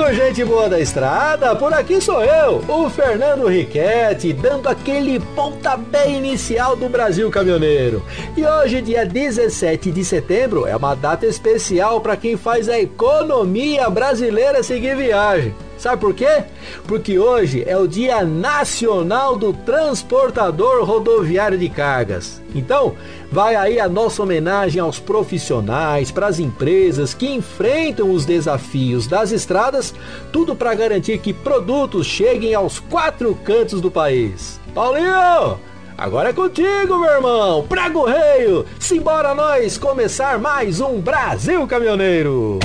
amigo, gente boa da estrada, por aqui sou eu, o Fernando Riquetti, dando aquele pontapé inicial do Brasil Caminhoneiro. E hoje, dia 17 de setembro, é uma data especial para quem faz a economia brasileira seguir viagem. Sabe por quê? Porque hoje é o Dia Nacional do Transportador Rodoviário de Cargas. Então, vai aí a nossa homenagem aos profissionais, para as empresas que enfrentam os desafios das estradas, tudo para garantir que produtos cheguem aos 4 cantos do país. Paulinho, agora é contigo, meu irmão. Praga o Reio, simbora nós começar mais um Brasil Caminhoneiro.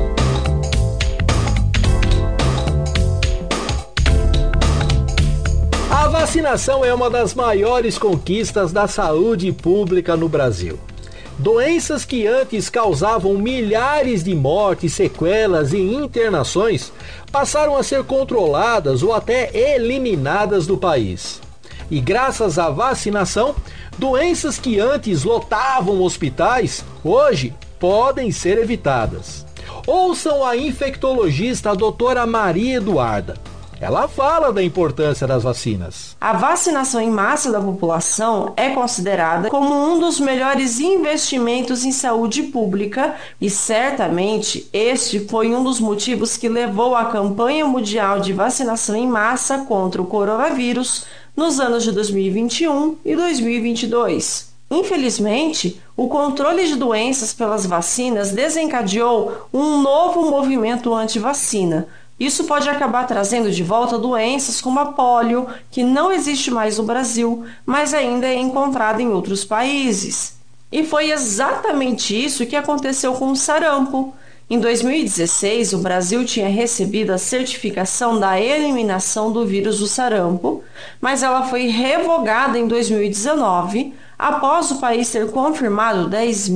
A vacinação é uma das maiores conquistas da saúde pública no Brasil. Doenças que antes causavam milhares de mortes, sequelas e internações passaram a ser controladas ou até eliminadas do país. E graças à vacinação, doenças que antes lotavam hospitais, hoje podem ser evitadas. Ouçam a infectologista a doutora Maria Eduarda. Ela fala da importância das vacinas. A vacinação em massa da população é considerada como um dos melhores investimentos em saúde pública e certamente este foi um dos motivos que levou à campanha mundial de vacinação em massa contra o coronavírus nos anos de 2021 e 2022. Infelizmente, o controle de doenças pelas vacinas desencadeou um novo movimento anti-vacina. Isso pode acabar trazendo de volta doenças como a polio, que não existe mais no Brasil, mas ainda é encontrada em outros países. E foi exatamente isso que aconteceu com o sarampo. Em 2016, o Brasil tinha recebido a certificação da eliminação do vírus do sarampo, mas ela foi revogada em 2019, após o país ter confirmado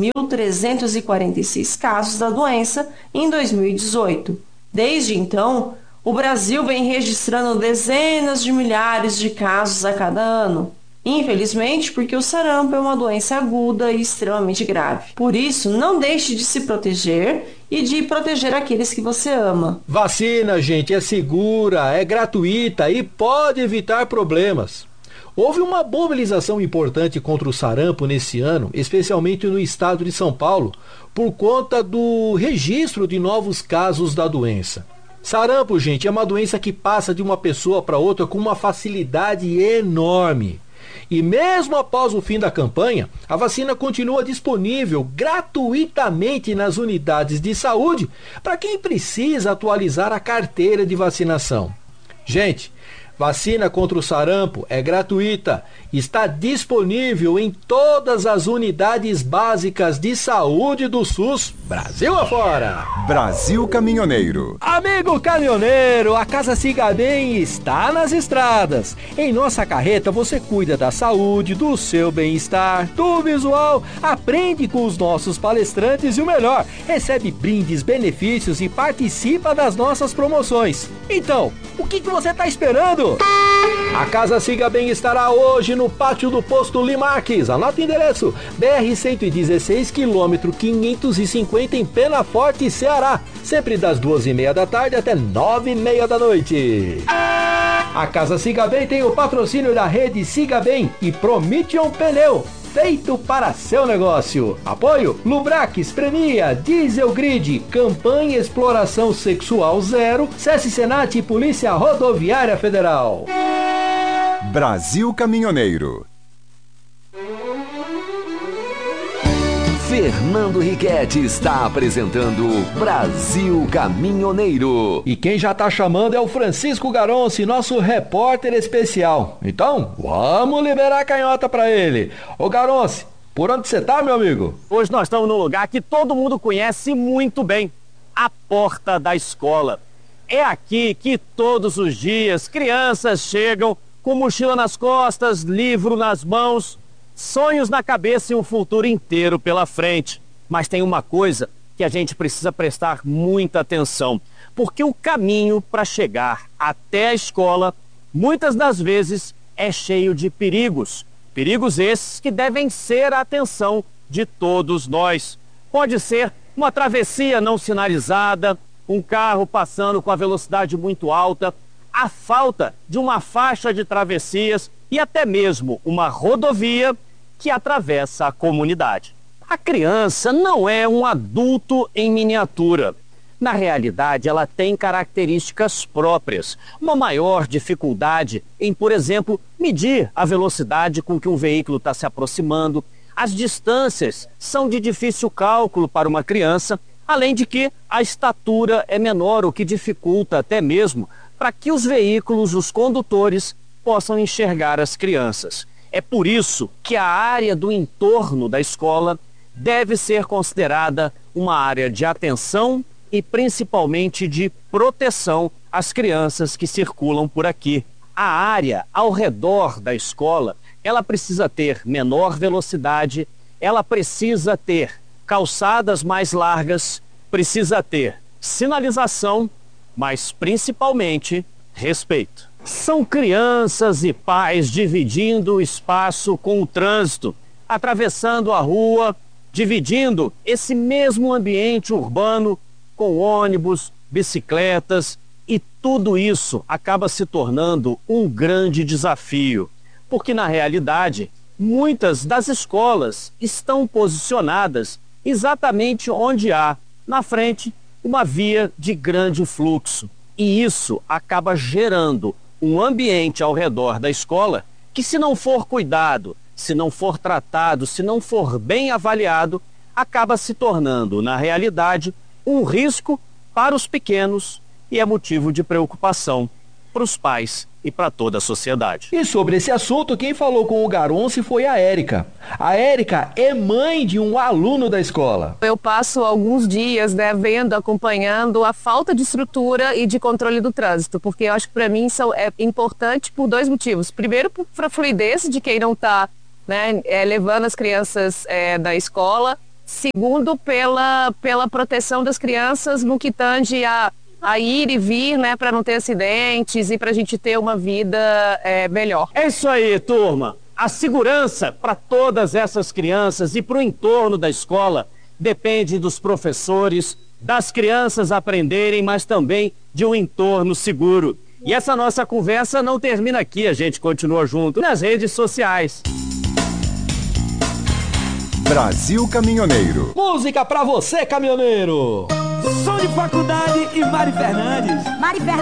10.346 casos da doença em 2018. Desde então, o Brasil vem registrando dezenas de milhares de casos a cada ano. Infelizmente, porque o sarampo é uma doença aguda e extremamente grave. Por isso, não deixe de se proteger e de proteger aqueles que você ama. Vacina, gente, é segura, é gratuita e pode evitar problemas. Houve uma mobilização importante contra o sarampo nesse ano, especialmente no estado de São Paulo, por conta do registro de novos casos da doença. Sarampo, gente, é uma doença que passa de uma pessoa para outra com uma facilidade enorme. E mesmo após o fim da campanha, a vacina continua disponível gratuitamente nas unidades de saúde para quem precisa atualizar a carteira de vacinação. Gente, vacina contra o sarampo é gratuita, está disponível em todas as unidades básicas de saúde do SUS, Brasil afora. Brasil Caminhoneiro. Amigo caminhoneiro, a Casa Siga Bem está nas estradas. Em nossa carreta você cuida da saúde, do seu bem-estar, do visual, aprende com os nossos palestrantes e o melhor, recebe brindes, benefícios e participa das nossas promoções. Então, o que você está esperando? A Casa Siga Bem estará hoje no pátio do posto Limarques. Anota o endereço: BR-116, quilômetro 550 em Penaforte, Ceará. Sempre das 2h30 da tarde até 9h30 da noite. A Casa Siga Bem tem o patrocínio da rede Siga Bem e Prometion Pneu, feito para seu negócio. Apoio Lubrax, Premia, Diesel Grid, Campanha Exploração Sexual Zero, SESC Senat e Polícia Rodoviária Federal. Brasil Caminhoneiro. Fernando Riquetti está apresentando Brasil Caminhoneiro. E quem já tá chamando é o Francisco Garonci, nosso repórter especial. Então, vamos liberar a canhota para ele. Ô Garonci, por onde você tá, meu amigo? Hoje nós estamos num lugar que todo mundo conhece muito bem, a porta da escola. É aqui que todos os dias crianças chegam com mochila nas costas, livro nas mãos, sonhos na cabeça e um futuro inteiro pela frente. Mas tem uma coisa que a gente precisa prestar muita atenção, porque o caminho para chegar até a escola, muitas das vezes, é cheio de perigos. Perigos esses que devem ser a atenção de todos nós. Pode ser uma travessia não sinalizada, um carro passando com a velocidade muito alta, a falta de uma faixa de travessias e até mesmo uma rodovia que atravessa a comunidade. A criança não é um adulto em miniatura. Na realidade, ela tem características próprias. Uma maior dificuldade em, por exemplo, medir a velocidade com que um veículo está se aproximando. As distâncias são de difícil cálculo para uma criança, além de que a estatura é menor, o que dificulta até mesmo para que os veículos, os condutores, possam enxergar as crianças. É por isso que a área do entorno da escola deve ser considerada uma área de atenção e principalmente de proteção às crianças que circulam por aqui. A área ao redor da escola, ela precisa ter menor velocidade, ela precisa ter calçadas mais largas, precisa ter sinalização, mas principalmente respeito. São crianças e pais dividindo o espaço com o trânsito, atravessando a rua, dividindo esse mesmo ambiente urbano com ônibus, bicicletas, e tudo isso acaba se tornando um grande desafio, porque na realidade muitas das escolas estão posicionadas exatamente onde há, na frente, uma via de grande fluxo. E isso acaba gerando um ambiente ao redor da escola que, se não for cuidado, se não for tratado, se não for bem avaliado, acaba se tornando, na realidade, um risco para os pequenos e é motivo de preocupação para os pais e para toda a sociedade. E sobre esse assunto, quem falou com o Garonce foi a Érica. A Érica é mãe de um aluno da escola. Eu passo alguns dias, vendo, acompanhando a falta de estrutura e de controle do trânsito, porque eu acho que para mim isso é importante por dois motivos. Primeiro, para a fluidez de quem não está levando as crianças da escola. Segundo, pela proteção das crianças no que tange a ir e vir, para não ter acidentes e para a gente ter uma vida melhor. É isso aí, turma. A segurança para todas essas crianças e para o entorno da escola depende dos professores, das crianças aprenderem, mas também de um entorno seguro. E essa nossa conversa não termina aqui, a gente continua junto nas redes sociais. Brasil Caminhoneiro. Música pra você, caminhoneiro! Som de faculdade e Mari Fernandes.